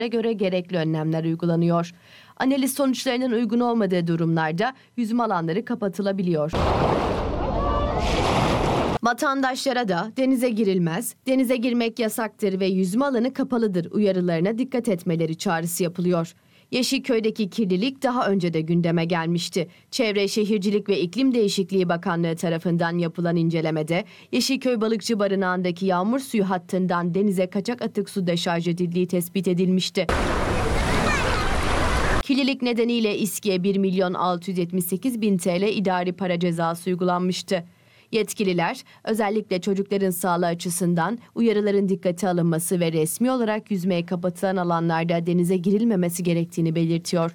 göre gerekli önlemler uygulanıyor. Analiz sonuçlarının uygun olmadığı durumlarda yüzme alanları kapatılabiliyor. Vatandaşlara da denize girilmez, denize girmek yasaktır ve yüzme alanı kapalıdır uyarılarına dikkat etmeleri çağrısı yapılıyor. Yeşilköy'deki kirlilik daha önce de gündeme gelmişti. Çevre, Şehircilik ve İklim Değişikliği Bakanlığı tarafından yapılan incelemede Yeşilköy Balıkçı Barınağı'ndaki yağmur suyu hattından denize kaçak atık su deşarj edildiği tespit edilmişti. Kirlilik nedeniyle İSKİ'ye 1.678.000 TL idari para cezası uygulanmıştı. Yetkililer özellikle çocukların sağlığı açısından uyarıların dikkate alınması ve resmi olarak yüzmeye kapatılan alanlarda denize girilmemesi gerektiğini belirtiyor.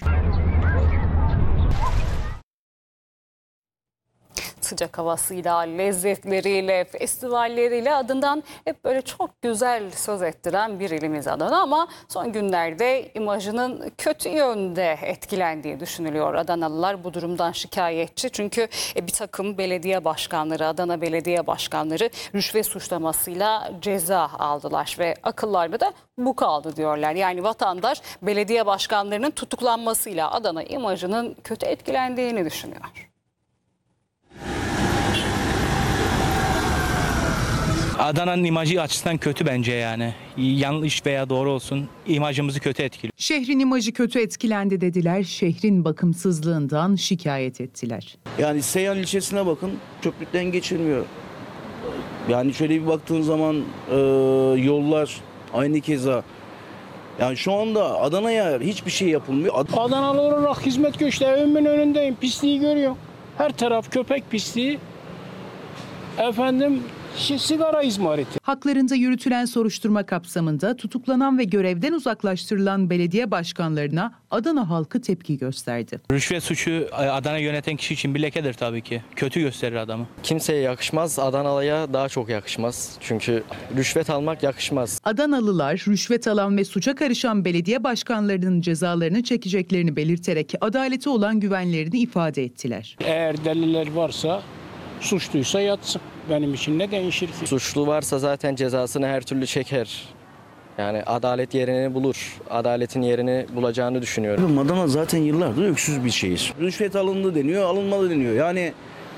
Sıcak havasıyla, lezzetleriyle, festivalleriyle adından hep böyle çok güzel söz ettiren bir ilimiz Adana ama son günlerde imajının kötü yönde etkilendiği düşünülüyor. Adanalılar bu durumdan şikayetçi çünkü bir takım belediye başkanları, Adana belediye başkanları rüşvet suçlamasıyla ceza aldılar ve akıllarda da bu kaldı diyorlar. Yani vatandaş belediye başkanlarının tutuklanmasıyla Adana imajının kötü etkilendiğini düşünüyor. Adana'nın imajı açısından kötü bence yani. Yanlış veya doğru olsun imajımızı kötü etkiliyor. Şehrin imajı kötü etkilendi dediler. Şehrin bakımsızlığından şikayet ettiler. Yani Seyhan ilçesine bakın, çöplükten geçilmiyor. Yani şöyle bir baktığın zaman yollar aynı keza. Yani şu anda Adana'ya hiçbir şey yapılmıyor. Adanalı olarak hizmet göçte evimin önündeyim. Pisliği görüyorum. Her taraf köpek pisliği. Efendim sigara izmariti. Haklarında yürütülen soruşturma kapsamında tutuklanan ve görevden uzaklaştırılan belediye başkanlarına Adana halkı tepki gösterdi. Rüşvet suçu Adana yöneten kişi için bir lekedir tabii ki. Kötü gösterir adamı. Kimseye yakışmaz, Adanalı'ya daha çok yakışmaz. Çünkü rüşvet almak yakışmaz. Adanalılar rüşvet alan ve suça karışan belediye başkanlarının cezalarını çekeceklerini belirterek adalete olan güvenlerini ifade ettiler. Eğer deliller varsa, suçluysa yatsın. Benim için ne değişir ki? Suçlu varsa zaten cezasını her türlü çeker. Yani adalet yerini bulur. Adaletin yerini bulacağını düşünüyorum. Adana zaten yıllardır öksüz bir şehir. Rüşvet alındı deniyor, alınmadı deniyor. Yani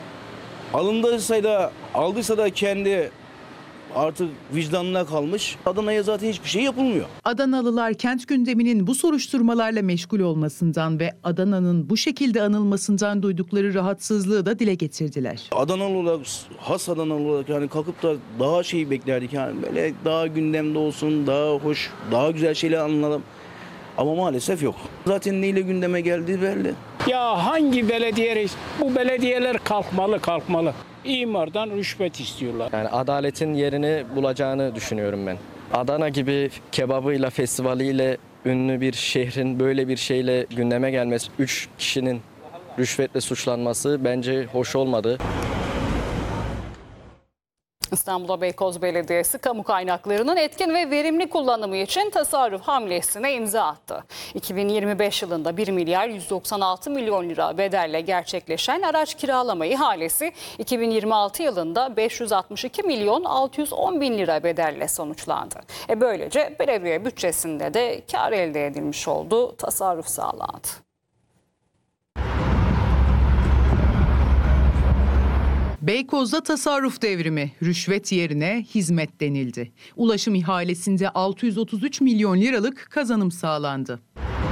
aldıysa da kendi artık vicdanına kalmış. Adana'ya zaten hiçbir şey yapılmıyor. Adanalılar kent gündeminin bu soruşturmalarla meşgul olmasından ve Adana'nın bu şekilde anılmasından duydukları rahatsızlığı da dile getirdiler. Adanalı olarak, has Adanalı olarak yani kalkıp da daha şey beklerdik. Yani böyle daha gündemde olsun, daha hoş, daha güzel şeyler anlatalım. Ama maalesef yok. Zaten neyle gündeme geldiği belli. Ya hangi belediye, bu belediyeler kalkmalı. İmardan rüşvet istiyorlar. Yani adaletin yerini bulacağını düşünüyorum ben. Adana gibi kebabıyla, festivaliyle ünlü bir şehrin böyle bir şeyle gündeme gelmesi, 3 kişinin rüşvetle suçlanması bence hoş olmadı. İstanbul'da Beykoz Belediyesi kamu kaynaklarının etkin ve verimli kullanımı için tasarruf hamlesine imza attı. 2025 yılında 1 milyar 196 milyon lira bedelle gerçekleşen araç kiralama ihalesi 2026 yılında 562 milyon 610 bin lira bedelle sonuçlandı. Böylece belediye bütçesinde de kar elde edilmiş oldu, tasarruf sağlandı. Beykoz'da tasarruf devrimi, rüşvet yerine hizmet denildi. Ulaşım ihalesinde 633 milyon liralık kazanım sağlandı.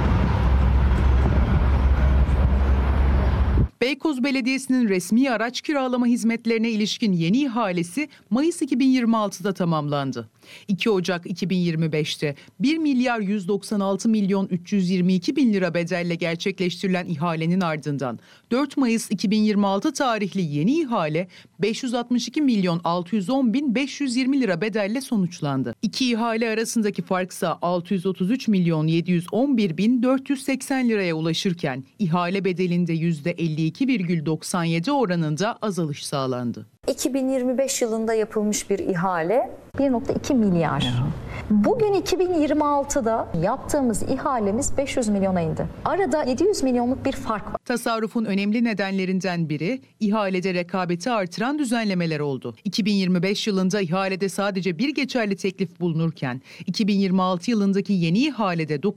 Beykoz Belediyesi'nin resmi araç kiralama hizmetlerine ilişkin yeni ihalesi Mayıs 2026'da tamamlandı. 2 Ocak 2025'te 1 milyar 196 milyon 322 bin lira bedelle gerçekleştirilen ihalenin ardından 4 Mayıs 2026 tarihli yeni ihale 562 milyon 610 bin 520 lira bedelle sonuçlandı. İki ihale arasındaki farksa 633 milyon 711 bin 480 liraya ulaşırken ihale bedelinde %52 %52,97 oranında azalış sağlandı. 2025 yılında yapılmış bir ihale 1,2 milyar. Bugün 2026'da yaptığımız ihalemiz 500 milyona indi. Arada 700 milyonluk bir fark var. Tasarrufun önemli nedenlerinden biri ihalede rekabeti artıran düzenlemeler oldu. 2025 yılında ihalede sadece bir geçerli teklif bulunurken 2026 yılındaki yeni ihalede